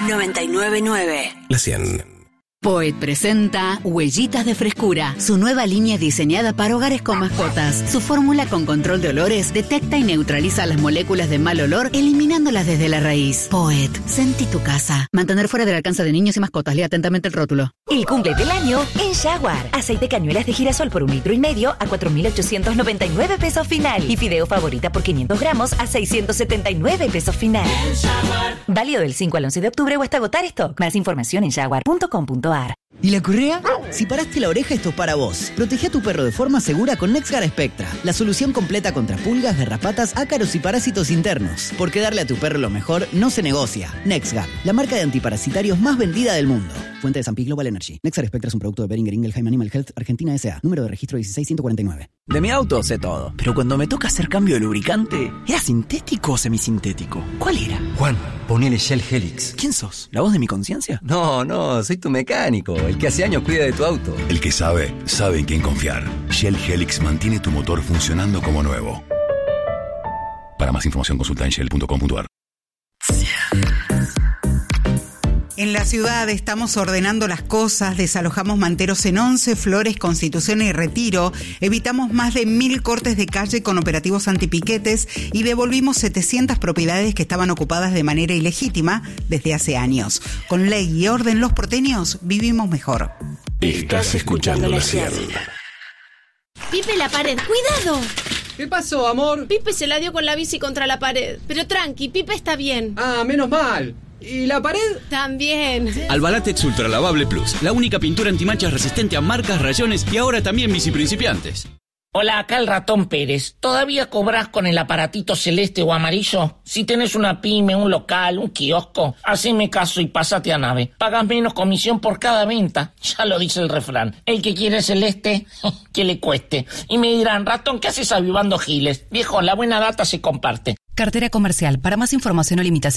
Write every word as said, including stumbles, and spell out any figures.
noventa y nueve punto nueve. La cien. Poet presenta Huellitas de Frescura, su nueva línea diseñada para hogares con mascotas. Su fórmula con control de olores detecta y neutraliza las moléculas de mal olor, eliminándolas desde la raíz. Poet, sentí tu casa. Mantener fuera del alcance de niños y mascotas. Lea atentamente el rótulo. El cumple del año en Jaguar. Aceite cañuelas de girasol por un litro y medio a cuatro mil ochocientos noventa y nueve pesos final. Y fideo favorita por quinientos gramos a seiscientos setenta y nueve pesos final. Válido del cinco al once de octubre o hasta agotar stock. Más información en jaguar punto com punto a r. ¿Y la correa? Si paraste la oreja, esto es para vos. Protege a tu perro de forma segura con NexGard Spectra, la solución completa contra pulgas, garrapatas, ácaros y parásitos internos. Porque darle a tu perro lo mejor no se negocia. NexGard, la marca de antiparasitarios más vendida del mundo. Fuente de San Pi Global Energy. NexGard Spectra es un producto de Boehringer Ingelheim Animal Health, Argentina S A. Número de registro dieciséis ciento cuarenta y nueve. De mi auto sé todo, pero cuando me toca hacer cambio de lubricante, ¿era sintético o semisintético? ¿Cuál era? Juan, ponele Shell Helix. ¿Quién sos? ¿La voz de mi conciencia? No, no, soy tu mecánico, el que hace años cuida de tu auto. El que sabe, sabe en quién confiar. Shell Helix mantiene tu motor funcionando como nuevo. Para más información consulta en shell punto com punto a r. En la ciudad estamos ordenando las cosas, desalojamos manteros en once, Flores, Constitución y Retiro, evitamos más de mil cortes de calle con operativos antipiquetes y devolvimos setecientas propiedades que estaban ocupadas de manera ilegítima desde hace años. Con ley y orden los porteños vivimos mejor. Estás escuchando La cien. Pipe, la pared, ¡cuidado! ¿Qué pasó, amor? Pipe se la dio con la bici contra la pared. Pero tranqui, Pipe está bien. Ah, menos mal. ¿Y la pared? También. Albalatex Ultra Lavable Plus, la única pintura antimanchas resistente a marcas, rayones y ahora también bici principiantes. Hola, acá el Ratón Pérez. ¿Todavía cobrás con el aparatito celeste o amarillo? Si tenés una pyme, un local, un kiosco, haceme caso y pásate a Nave. Pagas menos comisión por cada venta. Ya lo dice el refrán. El que quiere celeste, que le cueste. Y me dirán, Ratón, ¿qué haces avivando giles? Viejo, la buena data se comparte. Cartera comercial. Para más información o limitación